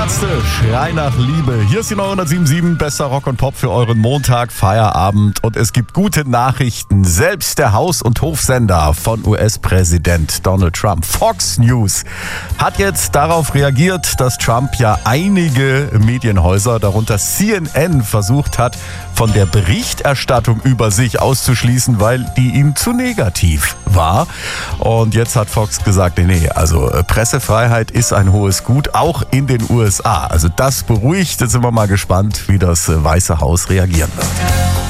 Ärzte, Schrei nach Liebe. Hier ist die 977, bester Rock und Pop für euren Montag, Feierabend. Und es gibt gute Nachrichten. Selbst der Haus- und Hofsender von US-Präsident Donald Trump, Fox News, hat jetzt darauf reagiert, dass Trump ja einige Medienhäuser, darunter CNN, versucht hat, von der Berichterstattung über sich auszuschließen, weil die ihm zu negativ war. Und jetzt hat Fox gesagt, nee, also Pressefreiheit ist ein hohes Gut, auch in den USA. Also das beruhigt. Jetzt sind wir mal gespannt, wie das Weiße Haus reagieren wird.